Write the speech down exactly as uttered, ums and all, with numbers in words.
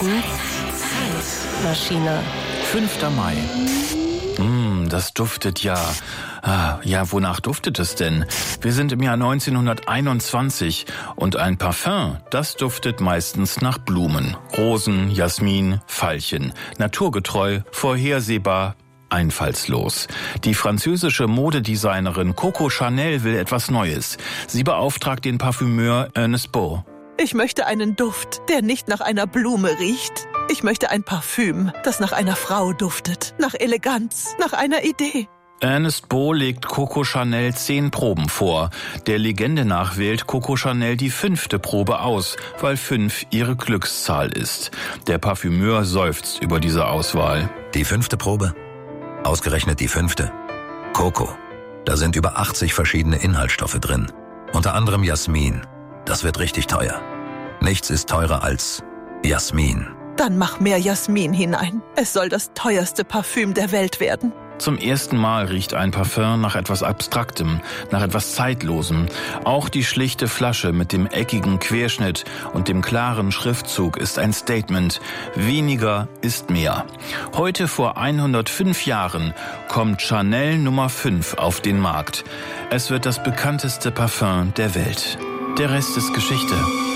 Zeitmaschine. fünfter Mai. Mm, das duftet ja. Ah, ja, wonach duftet es denn? Wir sind im Jahr neunzehnhunderteinundzwanzig und ein Parfum, das duftet meistens nach Blumen. Rosen, Jasmin, Veilchen. Naturgetreu, vorhersehbar, einfallslos. Die französische Modedesignerin Coco Chanel will etwas Neues. Sie beauftragt den Parfümeur Ernest Beau. Ich möchte einen Duft, der nicht nach einer Blume riecht. Ich möchte ein Parfüm, das nach einer Frau duftet, nach Eleganz, nach einer Idee. Ernest Beau legt Coco Chanel zehn Proben vor. Der Legende nach wählt Coco Chanel die fünfte Probe aus, weil fünf ihre Glückszahl ist. Der Parfümeur seufzt über diese Auswahl. Die fünfte Probe? Ausgerechnet die fünfte. Coco. Da sind über achtzig verschiedene Inhaltsstoffe drin. Unter anderem Jasmin. Das wird richtig teuer. Nichts ist teurer als Jasmin. Dann mach mehr Jasmin hinein. Es soll das teuerste Parfüm der Welt werden. Zum ersten Mal riecht ein Parfum nach etwas Abstraktem, nach etwas Zeitlosem. Auch die schlichte Flasche mit dem eckigen Querschnitt und dem klaren Schriftzug ist ein Statement. Weniger ist mehr. Heute vor hundertfünf Jahren kommt Chanel Nummer fünf auf den Markt. Es wird das bekannteste Parfum der Welt. Der Rest ist Geschichte.